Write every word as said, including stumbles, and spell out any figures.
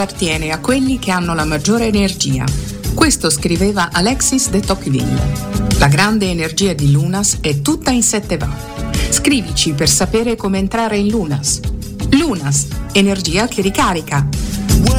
appartiene a quelli che hanno la maggiore energia. Questo scriveva Alexis de Tocqueville. La grande energia di Lunas è tutta in sette watt. Scrivici per sapere come entrare in Lunas. Lunas, energia che ricarica.